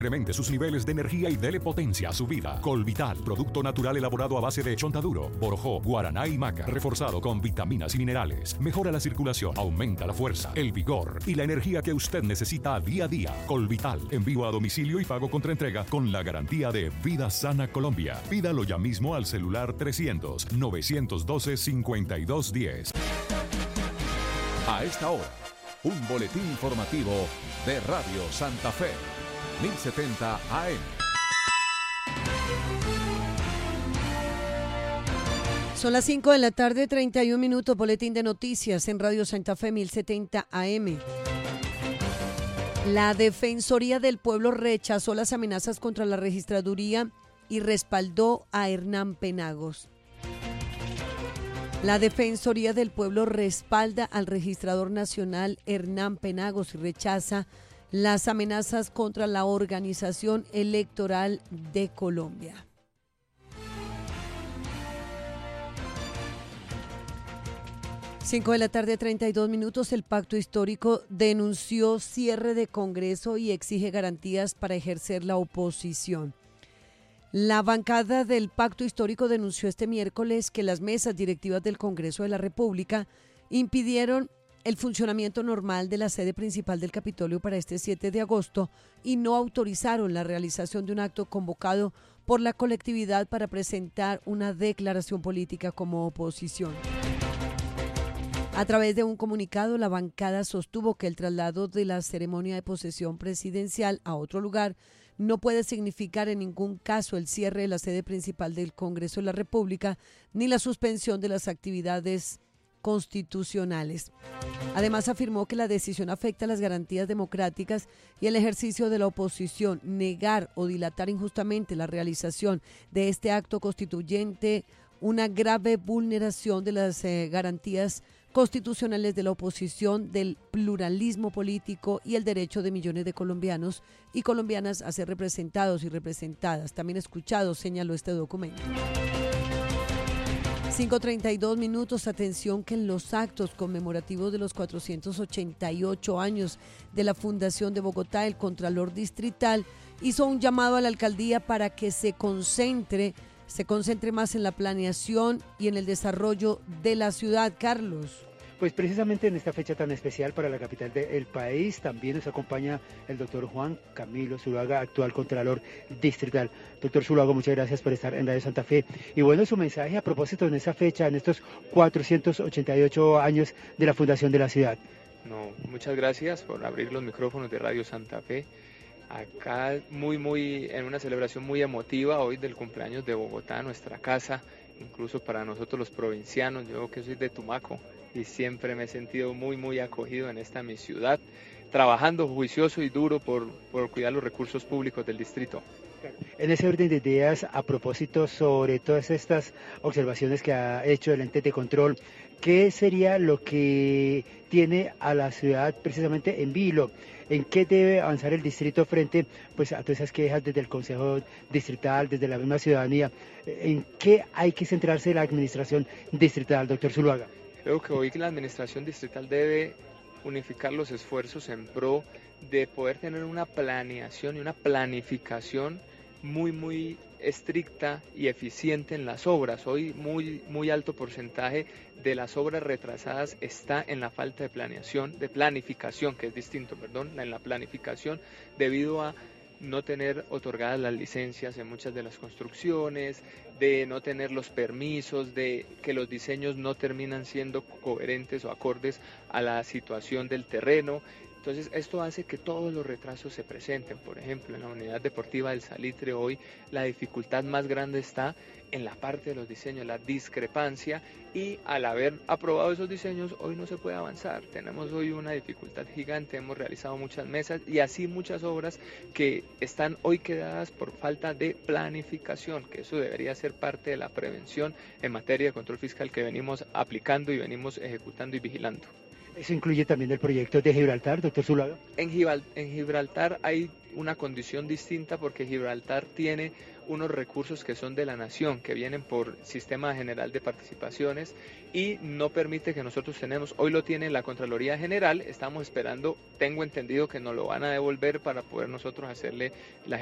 Incremente sus niveles de energía y dele potencia a su vida. Colvital, producto natural elaborado a base de chontaduro, borojó, guaraná y maca, reforzado con vitaminas y minerales. Mejora la circulación, aumenta la fuerza, el vigor y la energía que usted necesita día a día. Colvital, envío a domicilio y pago contra entrega con la garantía de Vida Sana Colombia. Pídalo ya mismo al celular 300-912-5210. A esta hora, un boletín informativo de Radio Santa Fe. 1070 AM. Son las 5 de la tarde, 31 minutos, boletín de noticias en Radio Santa Fe 1070 AM. La Defensoría del Pueblo rechazó las amenazas contra la registraduría y respaldó a Hernán Penagos. La Defensoría del Pueblo respalda al registrador nacional Hernán Penagos y rechaza las amenazas contra la organización electoral de Colombia. Cinco de la tarde, 32 minutos. El Pacto Histórico denunció cierre de Congreso y exige garantías para ejercer la oposición. La bancada del Pacto Histórico denunció este miércoles que las mesas directivas del Congreso de la República impidieron el funcionamiento normal de la sede principal del Capitolio para este 7 de agosto y no autorizaron la realización de un acto convocado por la colectividad para presentar una declaración política como oposición. A través de un comunicado, la bancada sostuvo que el traslado de la ceremonia de posesión presidencial a otro lugar no puede significar en ningún caso el cierre de la sede principal del Congreso de la República ni la suspensión de las actividades constitucionales. Además, afirmó que la decisión afecta las garantías democráticas y el ejercicio de la oposición. Negar o dilatar injustamente la realización de este acto constituyente una grave vulneración de las garantías constitucionales de la oposición, del pluralismo político y el derecho de millones de colombianos y colombianas a ser representados y representadas. También escuchados, señaló este documento. 5:32 minutos. Atención que en los actos conmemorativos de los 488 años de la Fundación de Bogotá, el Contralor Distrital hizo un llamado a la alcaldía para que se concentre más en la planeación y en el desarrollo de la ciudad. Carlos. Pues precisamente en esta fecha tan especial para la capital del país, también nos acompaña el doctor Juan Camilo Zuluaga, actual Contralor Distrital. Doctor Zuluaga, muchas gracias por estar en Radio Santa Fe. Y bueno, su mensaje a propósito en esta fecha, en estos 488 años de la fundación de la ciudad. No, muchas gracias por abrir los micrófonos de Radio Santa Fe. Acá muy en una celebración muy emotiva hoy del cumpleaños de Bogotá, nuestra casa, incluso para nosotros los provincianos. Yo que soy de Tumaco y siempre me he sentido muy acogido en esta mi ciudad, trabajando juicioso y duro por cuidar los recursos públicos del distrito. En ese orden de ideas, a propósito sobre todas estas observaciones que ha hecho el ente de control, ¿qué sería lo que tiene a la ciudad precisamente en vilo? ¿En qué debe avanzar el distrito frente pues, a todas esas quejas desde el Consejo Distrital, desde la misma ciudadanía? ¿En qué hay que centrarse la administración distrital, doctor Zuluaga? Creo que hoy la administración distrital debe unificar los esfuerzos en pro de poder tener una planeación y una planificación muy estricta y eficiente en las obras. Hoy muy alto porcentaje de las obras retrasadas está en la falta de planificación, que es distinto, en la planificación, debido a no tener otorgadas las licencias en muchas de las construcciones, de no tener los permisos, de que los diseños no terminan siendo coherentes o acordes a la situación del terreno. Entonces esto hace que todos los retrasos se presenten. Por ejemplo, en la unidad deportiva del Salitre hoy la dificultad más grande está en la parte de los diseños, la discrepancia, y al haber aprobado esos diseños hoy no se puede avanzar. Tenemos hoy una dificultad gigante, hemos realizado muchas mesas y así muchas obras que están hoy quedadas por falta de planificación, que eso debería ser parte de la prevención en materia de control fiscal que venimos aplicando y venimos ejecutando y vigilando. ¿Eso incluye también el proyecto de Gibraltar, doctor Zuluaga? En Gibraltar hay una condición distinta porque Gibraltar tiene unos recursos que son de la nación, que vienen por Sistema General de Participaciones y no permite que nosotros tenemos, hoy lo tiene la Contraloría General, estamos esperando, tengo entendido que nos lo van a devolver para poder nosotros hacerle la